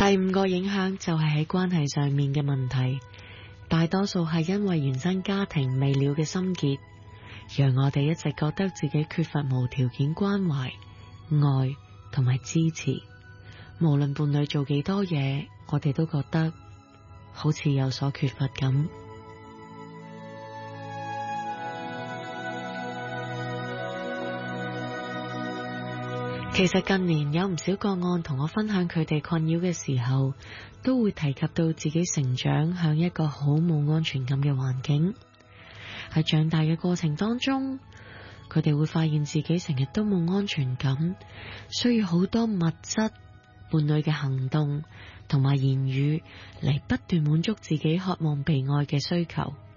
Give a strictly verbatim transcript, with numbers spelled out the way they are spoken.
第五個影響就係喺關係上面嘅問題，大多數係因為原生家庭未了嘅心結，讓我哋一直覺得自己缺乏無條件關懷、愛同埋支持。無論伴侶做幾多嘢，我哋都覺得好似有所缺乏咁。其實近年有唔少個案同我分享佢哋困擾嘅時候，都會提及到自己成長向一個好冇安全感嘅環境。喺長大嘅過程當中，佢哋會發現自己成日都冇安全感，需要好多物質、伴侶嘅行動同埋言語嚟不斷滿足自己渴望被愛嘅需求。